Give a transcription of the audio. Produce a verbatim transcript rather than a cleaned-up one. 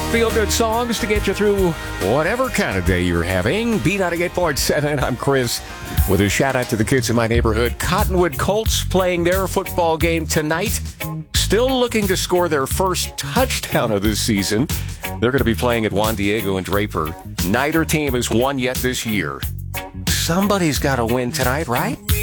Feel-good songs to get you through whatever kind of day you're having. B ninety-eight point seven, I'm Chris, with a shout-out to the kids in my neighborhood. Cottonwood Colts playing their football game tonight. Still looking to score their first touchdown of this season. They're going to be playing at Juan Diego and Draper. Neither team has won yet this year. Somebody's got to win tonight, right?